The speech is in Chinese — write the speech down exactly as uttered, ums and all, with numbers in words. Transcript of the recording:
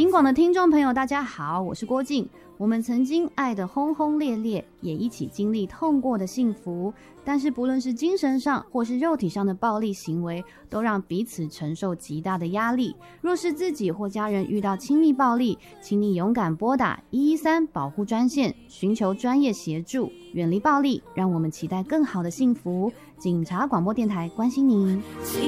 警广的听众朋友大家好，我是郭静。我们曾经爱得轰轰烈烈，也一起经历痛过的幸福，但是不论是精神上或是肉体上的暴力行为，都让彼此承受极大的压力。若是自己或家人遇到亲密暴力，请你勇敢拨打一一三保护专线，寻求专业协助，远离暴力，让我们期待更好的幸福。警察广播电台关心您。